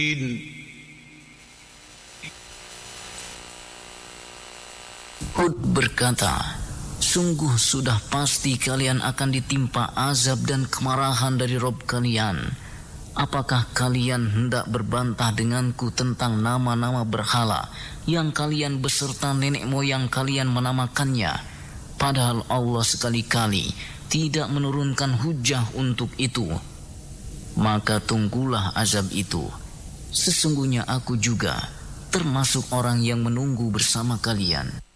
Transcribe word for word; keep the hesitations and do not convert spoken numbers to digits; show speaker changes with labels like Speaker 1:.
Speaker 1: Hud berkata, sungguh sudah pasti kalian akan ditimpa azab dan kemarahan dari Rabb kalian. Apakah kalian hendak berbantah denganku tentang nama-nama berhala yang kalian beserta nenek moyang kalian menamakannya, padahal Allah sekali-kali tidak menurunkan hujah untuk itu? Maka tunggulah azab itu. Sesungguhnya aku juga termasuk orang yang menunggu bersama kalian.